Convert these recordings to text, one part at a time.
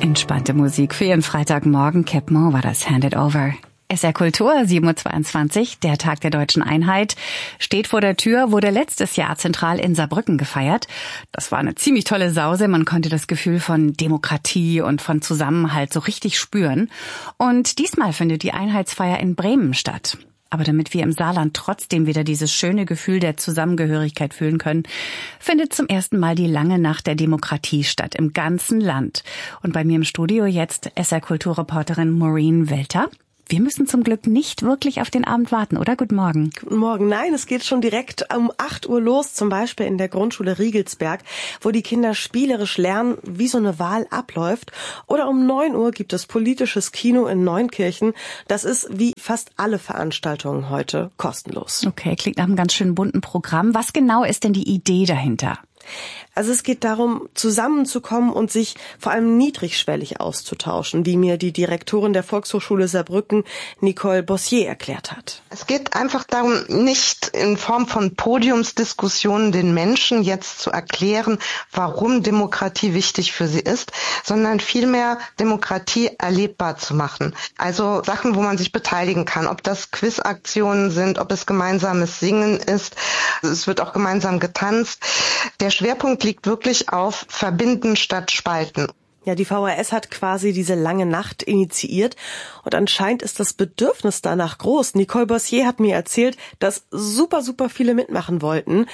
Entspannte Musik für Ihren Freitagmorgen. Cap Mo war das Hand It Over. SR Kultur, 7.22 Uhr, der Tag der Deutschen Einheit, steht vor der Tür, wurde letztes Jahr zentral in Saarbrücken gefeiert. Das war eine ziemlich tolle Sause. Man konnte das Gefühl von Demokratie und von Zusammenhalt so richtig spüren. Und diesmal findet die Einheitsfeier in Bremen statt. Aber damit wir im Saarland trotzdem wieder dieses schöne Gefühl der Zusammengehörigkeit fühlen können, findet zum ersten Mal die lange Nacht der Demokratie statt im ganzen Land. Und bei mir im Studio jetzt SR-Kulturreporterin Maureen Welter. Wir müssen zum Glück nicht wirklich auf den Abend warten, oder? Guten Morgen. Guten Morgen. Nein, es geht schon direkt um 8 Uhr los, zum Beispiel in der Grundschule Riegelsberg, wo die Kinder spielerisch lernen, wie so eine Wahl abläuft. Oder um 9 Uhr gibt es politisches Kino in Neunkirchen. Das ist wie fast alle Veranstaltungen heute kostenlos. Okay, klingt nach einem ganz schön bunten Programm. Was genau ist denn die Idee dahinter? Also es geht darum, zusammenzukommen und sich vor allem niedrigschwellig auszutauschen, wie mir die Direktorin der Volkshochschule Saarbrücken, Nicole Bossier, erklärt hat. Es geht einfach darum, nicht in Form von Podiumsdiskussionen den Menschen jetzt zu erklären, warum Demokratie wichtig für sie ist, sondern vielmehr Demokratie erlebbar zu machen. Also Sachen, wo man sich beteiligen kann, ob das Quizaktionen sind, ob es gemeinsames Singen ist. Es wird auch gemeinsam getanzt. Der Schwerpunkt liegt wirklich auf Verbinden statt Spalten. Ja, die VHS hat quasi diese lange Nacht initiiert und anscheinend ist das Bedürfnis danach groß. Nicole Bossier hat mir erzählt, dass super viele mitmachen wollten.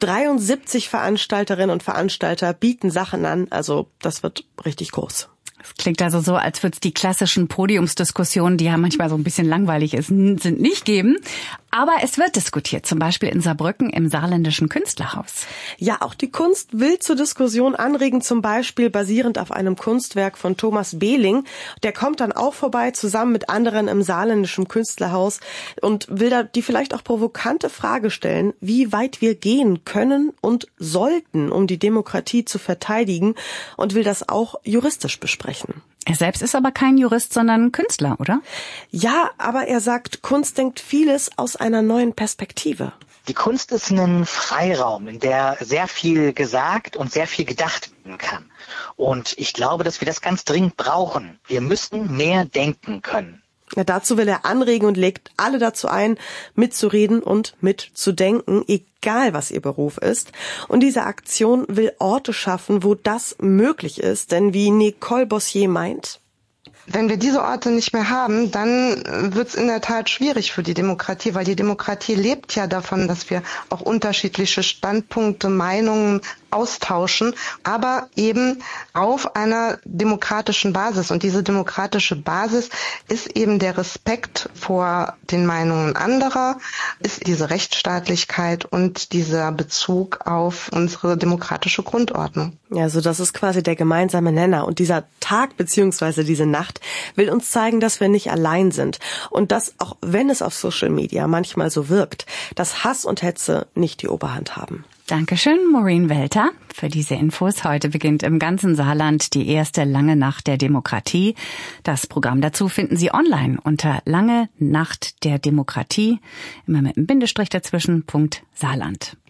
73 Veranstalterinnen und Veranstalter bieten Sachen an, also das wird richtig groß. Es klingt also so, als würde es die klassischen Podiumsdiskussionen, die ja manchmal so ein bisschen langweilig sind, nicht geben. Aber es wird diskutiert, zum Beispiel in Saarbrücken im Saarländischen Künstlerhaus. Ja, auch die Kunst will zur Diskussion anregen, zum Beispiel basierend auf einem Kunstwerk von Thomas Behling. Der kommt dann auch vorbei, zusammen mit anderen im Saarländischen Künstlerhaus und will da die vielleicht auch provokante Frage stellen, wie weit wir gehen können und sollten, um die Demokratie zu verteidigen, und will das auch juristisch besprechen. Er selbst ist aber kein Jurist, sondern Künstler, oder? Ja, aber er sagt, Kunst denkt vieles aus einer neuen Perspektive. Die Kunst ist ein Freiraum, in der sehr viel gesagt und sehr viel gedacht werden kann. Und ich glaube, dass wir das ganz dringend brauchen. Wir müssen mehr denken können. Ja, dazu will er anregen und legt alle dazu ein, mitzureden und mitzudenken, egal was ihr Beruf ist. Und diese Aktion will Orte schaffen, wo das möglich ist. Denn wie Nicole Bossier meint: Wenn wir diese Orte nicht mehr haben, dann wird es in der Tat schwierig für die Demokratie, weil die Demokratie lebt ja davon, dass wir auch unterschiedliche Standpunkte, Meinungen austauschen, aber eben auf einer demokratischen Basis. Und diese demokratische Basis ist eben der Respekt vor den Meinungen anderer, ist diese Rechtsstaatlichkeit und dieser Bezug auf unsere demokratische Grundordnung. Ja, so das ist quasi der gemeinsame Nenner. Und dieser Tag bzw. diese Nacht will uns zeigen, dass wir nicht allein sind. Und dass, auch wenn es auf Social Media manchmal so wirkt, dass Hass und Hetze nicht die Oberhand haben. Dankeschön, Maureen Welter, für diese Infos. Heute beginnt im ganzen Saarland die erste lange Nacht der Demokratie. Das Programm dazu finden Sie online unter lange Nacht der Demokratie, immer mit einem Bindestrich dazwischen, .Saarland.